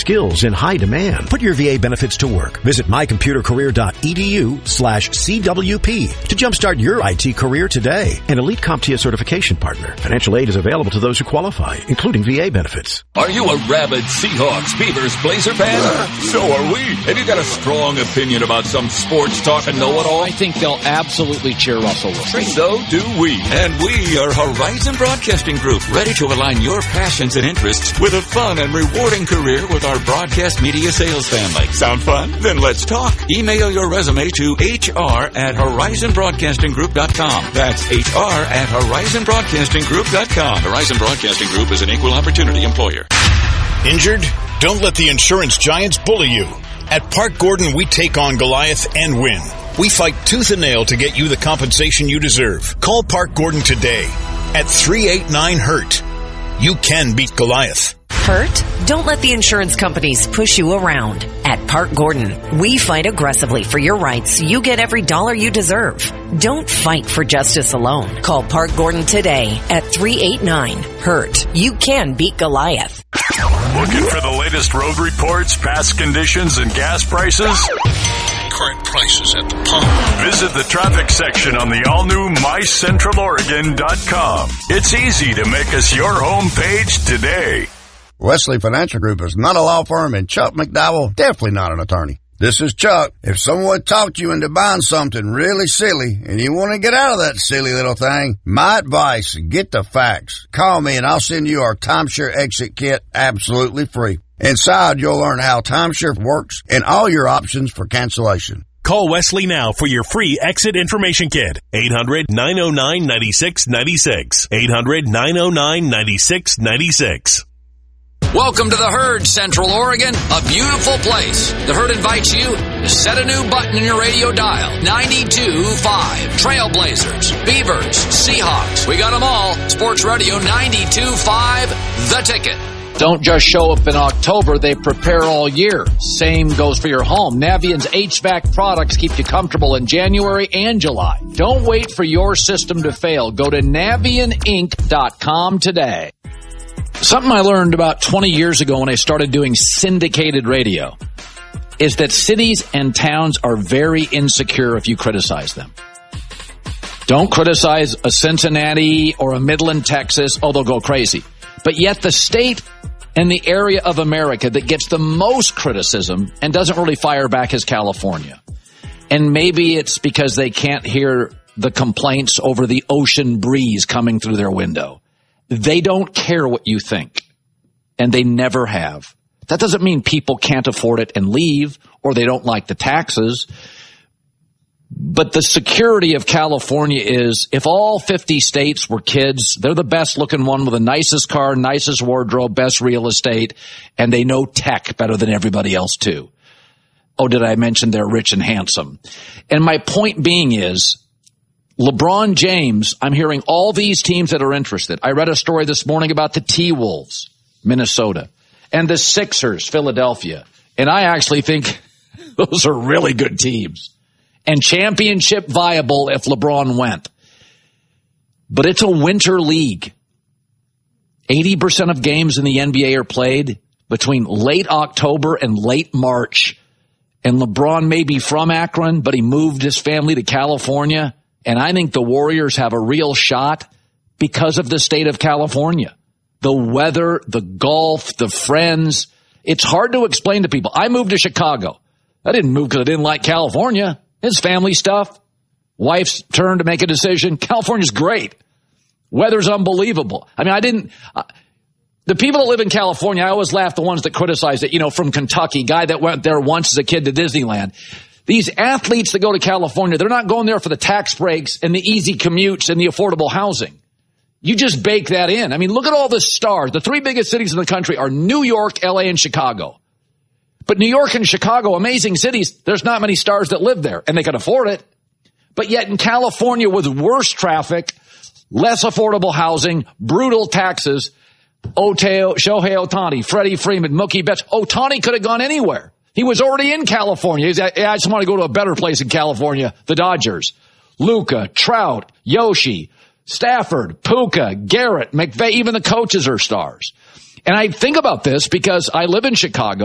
skills in high demand. Put your VA benefits to work. Visit mycomputercareer.edu/CWP to jumpstart your IT career today. An elite CompTIA certification partner. Financial aid is available to those who qualify, including VA benefits. Are you a rabid Seahawks, Beavers, Blazer fan? So are we. Have you got a strong opinion about some sports talk and know-it-all? I think they'll absolutely cheer Russell Wilson. So do we. And we are Horizon Broadcasting Group, ready to align your passions and interests with a fun and rewarding career with our broadcast media sales family. Sound fun? Then let's talk. Email your resume to hr@horizonbroadcastinggroup.com. That's hr@horizonbroadcastinggroup.com. Horizon Broadcasting Group is an equal opportunity employer. Injured? Don't let the insurance giants bully you. At Park Gordon, we take on Goliath and win. We fight tooth and nail to get you the compensation you deserve. Call Park Gordon today at 389-HURT. You can beat Goliath. Hurt? Don't let the insurance companies push you around. At Park Gordon, we fight aggressively for your rights so you get every dollar you deserve. Don't fight for justice alone. Call Park Gordon today at 389-HURT. You can beat Goliath. Looking for the latest road reports, past conditions, and gas prices? Current prices at the pump. Visit the traffic section on the all-new mycentraloregon.com. It's easy to make us your home page today. Wesley Financial Group is not a law firm, and Chuck McDowell definitely not an attorney. This is Chuck. If someone talked you into buying something really silly and you want to get out of that silly little thing, my advice, get the facts. Call me and I'll send you our timeshare exit kit absolutely free. Inside, you'll learn how timeshare works and all your options for cancellation. Call Wesley now for your free exit information kit. 800-909-9696. 800-909-9696. Welcome to the Herd, Central Oregon, a beautiful place. The Herd invites you to set a new button in your radio dial. 92.5. Trailblazers, Beavers, Seahawks. We got them all. Sports Radio 92.5, The Ticket. Don't just show up in October. They prepare all year. Same goes for your home. Navient's HVAC products keep you comfortable in January and July. Don't wait for your system to fail. Go to NavientInc.com today. Something I learned about 20 years ago when I started doing syndicated radio is that cities and towns are very insecure if you criticize them. Don't criticize a Cincinnati or a Midland, Texas. Oh, they'll go crazy. But yet the state and the area of America that gets the most criticism and doesn't really fire back is California. And maybe it's because they can't hear the complaints over the ocean breeze coming through their window. They don't care what you think, and they never have. That doesn't mean people can't afford it and leave, or they don't like the taxes. But the security of California is, if all 50 states were kids, they're the best looking one with the nicest car, nicest wardrobe, best real estate, and they know tech better than everybody else too. Oh, did I mention they're rich and handsome? And my point being is, LeBron James, I'm hearing all these teams that are interested. I read a story this morning about the T-Wolves, Minnesota, and the Sixers, Philadelphia. And I actually think those are really good teams and championship viable if LeBron went. But it's a winter league. 80% of games in the NBA are played between late October and late March. And LeBron may be from Akron, but he moved his family to California. And I think the Warriors have a real shot because of the state of California. The weather, the golf, the friends. It's hard to explain to people. I moved to Chicago. I didn't move because I didn't like California. It's family stuff. Wife's turn to make a decision. California's great. Weather's unbelievable. I mean, the people that live in California, I always laugh the ones that criticize it, from Kentucky, guy that went there once as a kid to Disneyland. These athletes that go to California, they're not going there for the tax breaks and the easy commutes and the affordable housing. You just bake that in. I mean, look at all the stars. The three biggest cities in the country are New York, LA, and Chicago. But New York and Chicago, amazing cities, there's not many stars that live there, and they can afford it. But yet in California with worse traffic, less affordable housing, brutal taxes, Shohei Ohtani, Freddie Freeman, Mookie Betts, Ohtani could have gone anywhere. He was already in California. I just want to go to a better place in California, the Dodgers. Luka, Trout, Yoshi, Stafford, Puka, Garrett, McVay, even the coaches are stars. And I think about this because I live in Chicago.